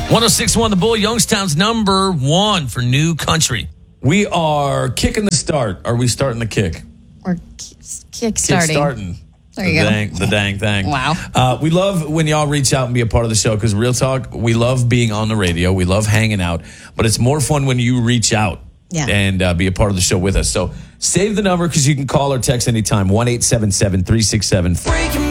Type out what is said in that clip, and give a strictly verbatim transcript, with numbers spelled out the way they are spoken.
one oh six point one The Bull, Youngstown's number one for new country. We are kicking the start. Are we starting the kick? Or kick starting. Kick starting. There the you go. Dang, the dang thing. Wow. Uh, we love when y'all reach out and be a part of the show because real talk, we love being on the radio. We love hanging out. But it's more fun when you reach out yeah. and uh, be a part of the show with us. So save the number because you can call or text anytime. one eight seven seven, three six seven